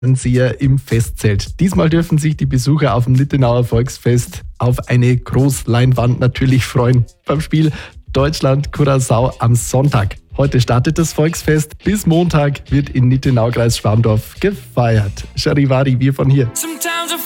Fernseher im Festzelt. Diesmal dürfen sich die Besucher auf dem Nittenauer Volksfest auf eine Großleinwand natürlich freuen. Beim Spiel Deutschland-Curaçao am Sonntag. Heute startet das Volksfest. Bis Montag wird in Nittenau, Kreis Schwandorf gefeiert. Charivari, wir von hier.